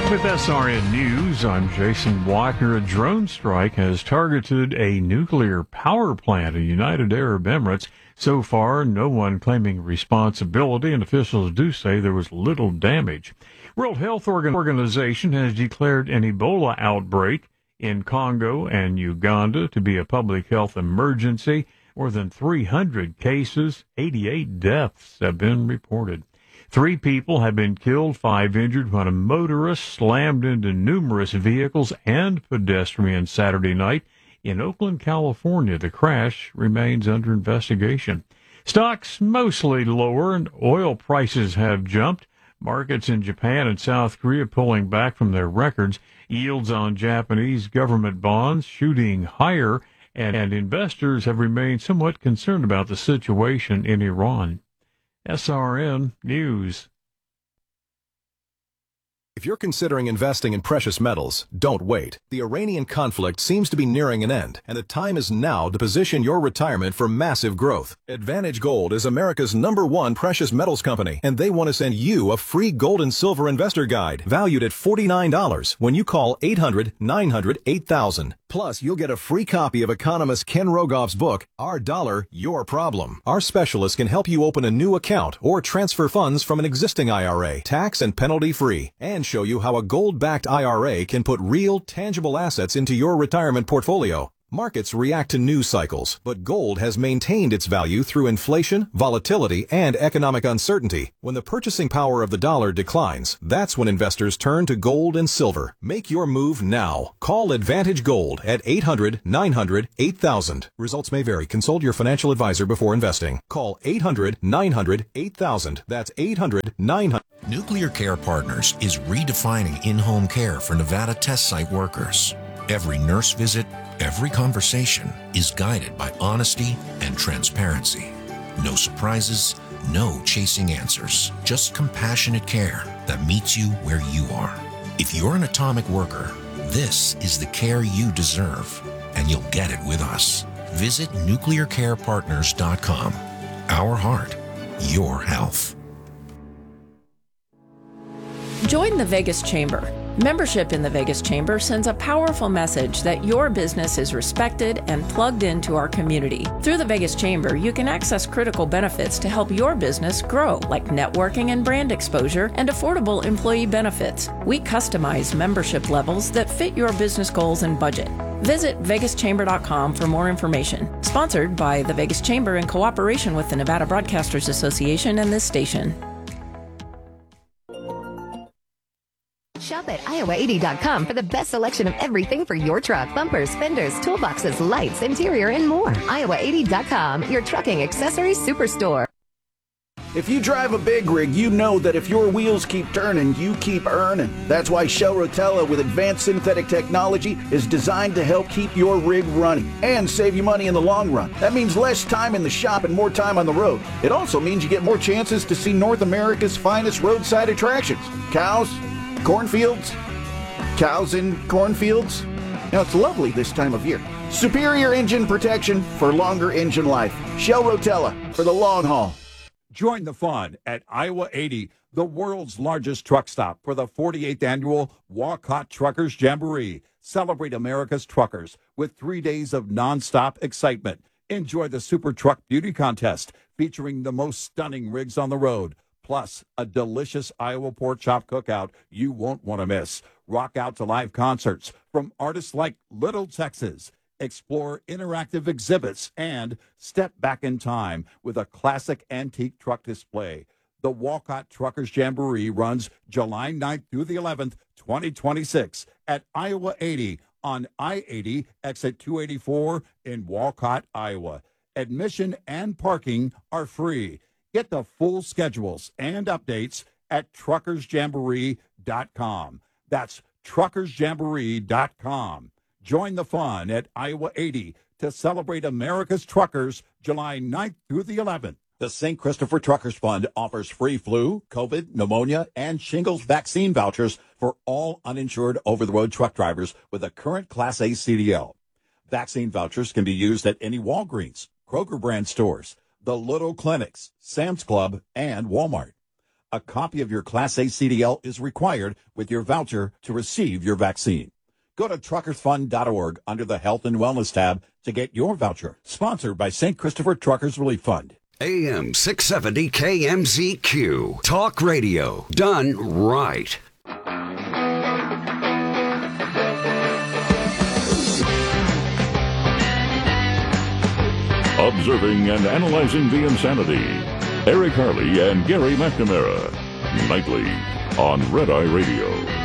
With SRN News, I'm Jason Walker. A drone strike has targeted a nuclear power plant in United Arab Emirates. So far, no one claiming responsibility, and officials do say there was little damage. World Health Organization has declared an Ebola outbreak in Congo and Uganda to be a public health emergency. More than 300 cases, 88 deaths have been reported. 3 people have been killed, 5 injured when a motorist slammed into numerous vehicles and pedestrians Saturday night in Oakland, California. The crash remains under investigation. Stocks mostly lower and oil prices have jumped. Markets in Japan and South Korea pulling back from their records. Yields on Japanese government bonds shooting higher, and investors have remained somewhat concerned about the situation in Iran. SRN News. If you're considering investing in precious metals, don't wait. The Iranian conflict seems to be nearing an end, and the time is now to position your retirement for massive growth. Advantage Gold is America's #1 precious metals company, and they want to send you a free gold and silver investor guide valued at $49 when you call 800-900-8000. Plus, you'll get a free copy of economist Ken Rogoff's book, Our Dollar, Your Problem. Our specialists can help you open a new account or transfer funds from an existing IRA, tax and penalty free, and show you how a gold-backed IRA can put real, tangible assets into your retirement portfolio. Markets react to news cycles, but gold has maintained its value through inflation, volatility, and economic uncertainty. When the purchasing power of the dollar declines, that's when investors turn to gold and silver. Make your move now. Call Advantage Gold at 800-900-8000. Results may vary. Consult your financial advisor before investing. Call 800-900-8000. That's 800-900. Nuclear Care Partners is redefining in-home care for Nevada test site workers. Every nurse visit, every conversation is guided by honesty and transparency. No surprises, no chasing answers, just compassionate care that meets you where you are. If you're an atomic worker, this is the care you deserve, and you'll get it with us. Visit nuclearcarepartners.com. Our heart, your health. Join the Vegas Chamber. Membership in the Vegas Chamber sends a powerful message that your business is respected and plugged into our community. Through the Vegas Chamber, you can access critical benefits to help your business grow, like networking and brand exposure and affordable employee benefits. We customize membership levels that fit your business goals and budget. Visit vegaschamber.com for more information. Sponsored by the Vegas Chamber in cooperation with the Nevada Broadcasters Association and this station. Shop at Iowa80.com for the best selection of everything for your truck. Bumpers, fenders, toolboxes, lights, interior, and more. Iowa80.com, your trucking accessories superstore. If you drive a big rig, you know that if your wheels keep turning, you keep earning. That's why Shell Rotella with advanced synthetic technology is designed to help keep your rig running and save you money in the long run. That means less time in the shop and more time on the road. It also means you get more chances to see North America's finest roadside attractions. Cows, cornfields, cows in cornfields. Now, it's lovely this time of year. Superior engine protection for longer engine life. Shell Rotella for the long haul. Join the fun at Iowa 80, the world's largest truck stop, for the 48th annual Walcott Truckers Jamboree. Celebrate America's truckers with 3 days of nonstop excitement. Enjoy the Super Truck Beauty Contest featuring the most stunning rigs on the road. Plus, a delicious Iowa pork chop cookout you won't want to miss. Rock out to live concerts from artists like Little Texas. Explore interactive exhibits and step back in time with a classic antique truck display. The Walcott Truckers Jamboree runs July 9th through the 11th, 2026 at Iowa 80 on I-80 exit 284 in Walcott, Iowa. Admission and parking are free. Get the full schedules and updates at truckersjamboree.com. That's truckersjamboree.com. Join the fun at Iowa 80 to celebrate America's truckers July 9th through the 11th. The St. Christopher Truckers Fund offers free flu, COVID, pneumonia, and shingles vaccine vouchers for all uninsured over-the-road truck drivers with a current Class A CDL. Vaccine vouchers can be used at any Walgreens, Kroger brand stores, the Little Clinics, Sam's Club, and Walmart. A copy of your Class A CDL is required with your voucher to receive your vaccine. Go to truckersfund.org under the Health and Wellness tab to get your voucher. Sponsored by St. Christopher Truckers Relief Fund. AM 670 KMZQ. Talk radio done right. Observing and analyzing the insanity. Eric Harley and Gary McNamara. Nightly on Red Eye Radio.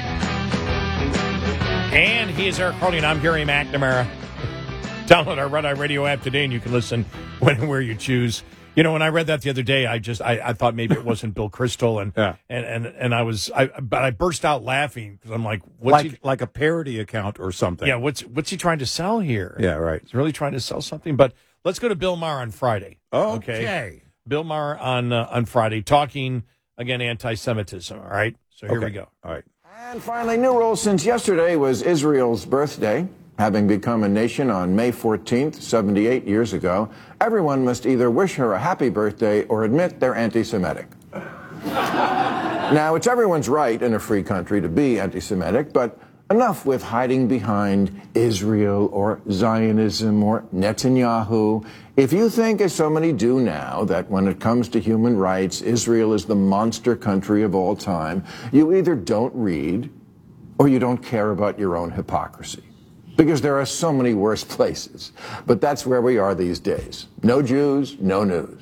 And he is Eric Harley, and I'm Gary McNamara. Download our Red Eye Radio app today, and you can listen when and where you choose. You know, when I read that the other day, I thought maybe it wasn't Bill Kristol, and I burst out laughing because I'm like, like a parody account or something. Yeah, what's he trying to sell here? Yeah, right. He's really trying to sell something. But let's go to Bill Maher on Friday. Okay. Bill Maher on Friday talking again anti-Semitism. All right, so here we go. All right. And finally, new rules since yesterday was Israel's birthday. Having become a nation on May 14th, 78 years ago, everyone must either wish her a happy birthday or admit they're anti-Semitic. Now, it's everyone's right in a free country to be anti-Semitic, but enough with hiding behind Israel or Zionism or Netanyahu. If you think, as so many do now, that when it comes to human rights, Israel is the monster country of all time, you either don't read or you don't care about your own hypocrisy. Because there are so many worse places. But that's where we are these days. No Jews, no news.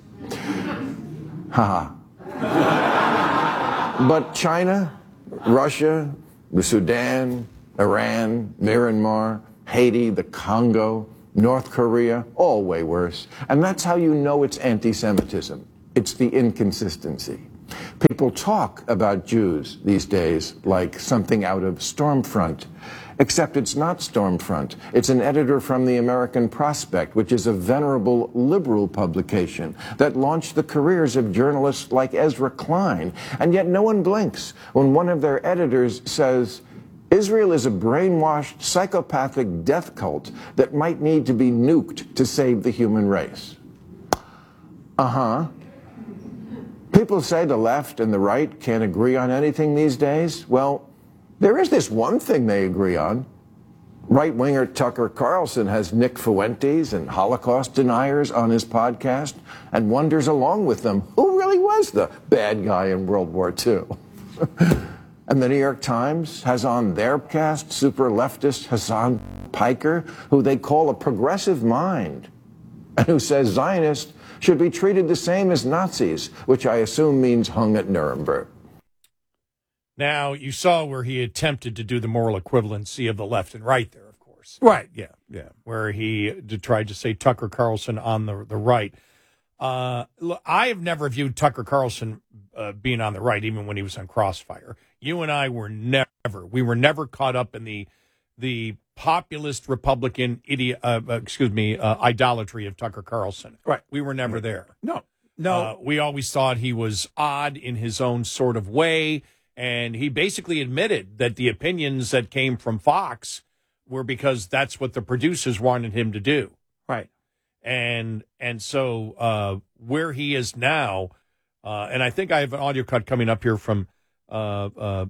Haha. But China, Russia, the Sudan, Iran, Myanmar, Haiti, the Congo, North Korea, all way worse. And that's how you know it's anti-Semitism. It's the inconsistency. People talk about Jews these days like something out of Stormfront. Except it's not Stormfront. It's an editor from the American Prospect, which is a venerable liberal publication that launched the careers of journalists like Ezra Klein. And yet no one blinks when one of their editors says, Israel is a brainwashed, psychopathic death cult that might need to be nuked to save the human race. Uh-huh. People say the left and the right can't agree on anything these days. Well, there is this one thing they agree on. Right-winger Tucker Carlson has Nick Fuentes and Holocaust deniers on his podcast and wonders along with them who really was the bad guy in World War II. And the New York Times has on their cast super leftist Hassan Piker, who they call a progressive mind, and who says Zionists should be treated the same as Nazis, which I assume means hung at Nuremberg. Now, you saw where he attempted to do the moral equivalency of the left and right there, of course. Right, yeah. Where he tried to say Tucker Carlson on the right. Look, I have never viewed Tucker Carlson being on the right, even when he was on Crossfire. You and I were never caught up in the populist Republican idolatry of Tucker Carlson. Right. We were never there. No. We always thought he was odd in his own sort of way. And he basically admitted that the opinions that came from Fox were because that's what the producers wanted him to do. Right. And so where he is now, and I think I have an audio cut coming up here from Batya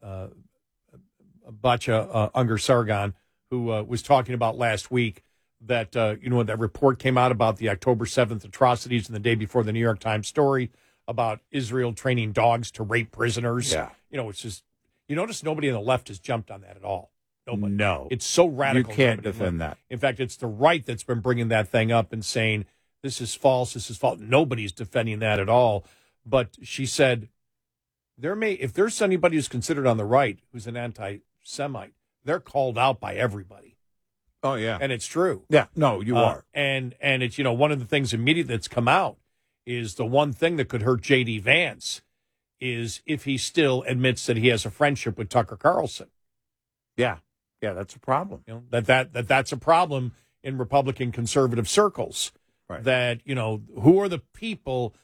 Unger Sargon, who was talking about last week that, when that report came out about the October 7th atrocities and the day before the New York Times story about Israel training dogs to rape prisoners. Yeah. It's just, you notice nobody on the left has jumped on that at all. Nobody. No. It's so radical. You can't defend that. In fact, it's the right that's been bringing that thing up and saying, this is false, this is false. Nobody's defending that at all. But she said, if there's anybody who's considered on the right who's an anti-Semite, they're called out by everybody. Oh, yeah. And it's true. Yeah, no, you are. And it's, one of the things immediately that's come out is the one thing that could hurt J.D. Vance is if he still admits that he has a friendship with Tucker Carlson. Yeah, that's a problem. That's a problem in Republican conservative circles. Right. That, who are the people,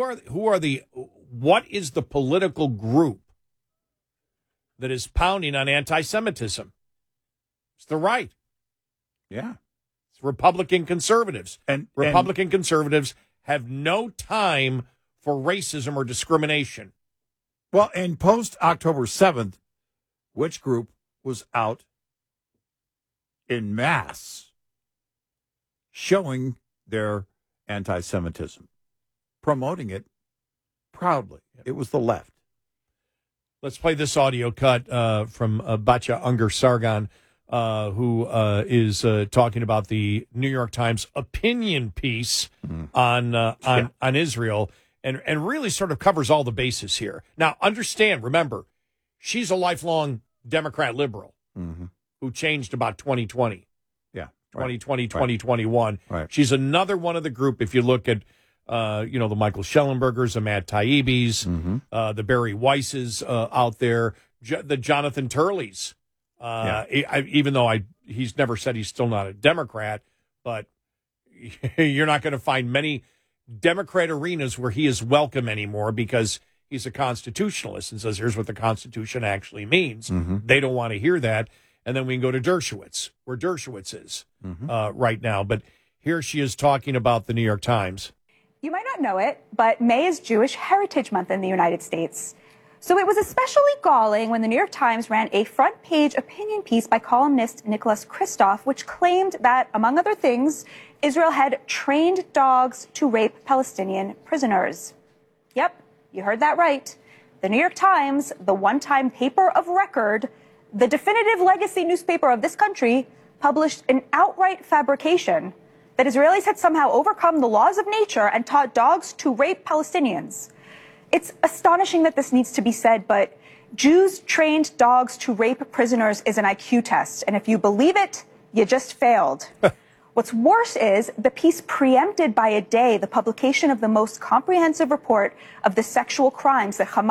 what is the political group that is pounding on anti-Semitism? It's the right. Yeah. It's Republican conservatives. And Republican conservatives have no time for racism or discrimination. Well, and post October 7th, which group was out in mass showing their anti-Semitism, promoting it proudly? It was the left. Let's play this audio cut from Batya Ungar-Sargon, who is talking about the New York Times opinion piece on Israel, and really sort of covers all the bases here. Now, understand, remember, she's a lifelong Democrat liberal who changed about 2020. Yeah. 2020, 2021. Right. She's another one of the group, if you look at, the Michael Schellenbergers, the Matt Taibbi's, the Barry Weisses out there, the Jonathan Turleys. Even though he's never said he's still not a Democrat, but you're not going to find many Democrat arenas where he is welcome anymore because he's a constitutionalist and says, here's what the Constitution actually means. They don't want to hear that. And then we can go to Dershowitz, where Dershowitz is right now. But here she is talking about the New York Times. You might not know it, but May is Jewish Heritage Month in the United States. So it was especially galling when the New York Times ran a front-page opinion piece by columnist Nicholas Kristof, which claimed that, among other things, Israel had trained dogs to rape Palestinian prisoners. Yep, you heard that right. The New York Times, the one-time paper of record, the definitive legacy newspaper of this country, published an outright fabrication that Israelis had somehow overcome the laws of nature and taught dogs to rape Palestinians. It's astonishing that this needs to be said, but Jews trained dogs to rape prisoners is an IQ test, and if you believe it, you just failed. What's worse is the piece preempted by a day the publication of the most comprehensive report of the sexual crimes that Hamas